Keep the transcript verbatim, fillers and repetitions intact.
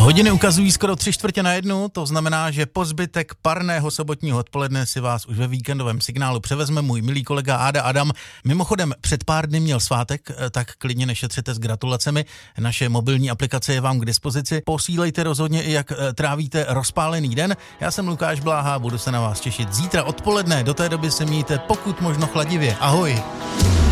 Hodiny ukazují skoro tři čtvrtě na jednu, to znamená, že po zbytek parného sobotního odpoledne si vás už ve víkendovém signálu převezme můj milý kolega Áda Adam. Mimochodem, před pár dny měl svátek, tak klidně nešetřete s gratulacemi. Naše mobilní aplikace je vám k dispozici. Posílejte rozhodně i, jak trávíte rozpálený den. Já jsem Lukáš Bláha, budu se na vás těšit zítra odpoledne. Do té doby se mějte pokud možno chladivě. Ahoj!